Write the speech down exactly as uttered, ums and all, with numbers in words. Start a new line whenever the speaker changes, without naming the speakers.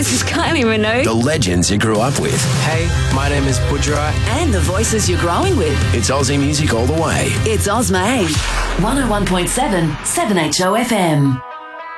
this is Kylie Minogue.
The legends you grew up with.
Hey, my name is Budra.
And the voices you're growing with.
It's Aussie music all the way.
It's Ozma one oh one point seven, seven H O F M.